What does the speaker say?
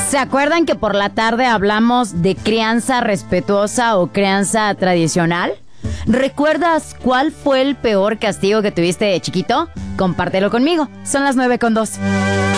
¿Se acuerdan que por la tarde hablamos de crianza respetuosa o crianza tradicional? ¿Recuerdas cuál fue el peor castigo que tuviste de chiquito? Compártelo conmigo. Son las 9:02.